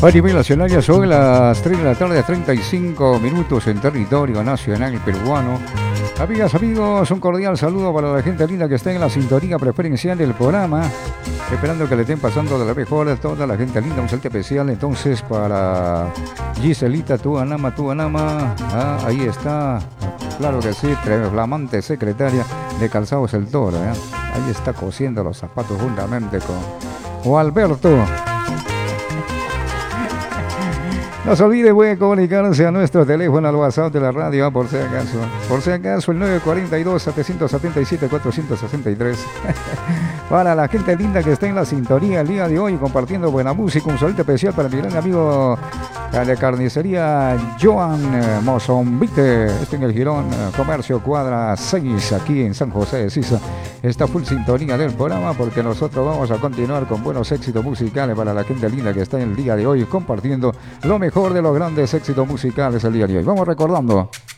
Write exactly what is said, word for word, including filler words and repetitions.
A nivel nacional ya son las tres de la tarde, treinta y cinco minutos en territorio nacional peruano. Amigas, amigos, un cordial saludo para la gente linda que está en la sintonía preferencial del programa. Esperando que le estén pasando de la mejor a toda la gente linda. Un saludo especial entonces para Giselita Tuanama, Tuanama. Ah, ahí está. Claro que sí, flamante secretaria de Calzados El Toro. ¿eh? Ahí está cosiendo los zapatos juntamente con Alberto. No se olvide, puede comunicarse a nuestro teléfono, al WhatsApp de la radio, por si acaso. Por si acaso, el nueve cuatro dos, siete siete siete, cuatro seis tres. Para la gente linda que está en la sintonía el día de hoy, compartiendo buena música. Un saludo especial para mi gran amigo de carnicería Joan Mozonvite. Este en el Girón, Comercio Cuadra seis, aquí en San José de Sisa. Está full sintonía del programa porque nosotros vamos a continuar con buenos éxitos musicales para la gente linda que está en el día de hoy, compartiendo lo mejor de los grandes éxitos musicales el día de hoy. Vamos recordando.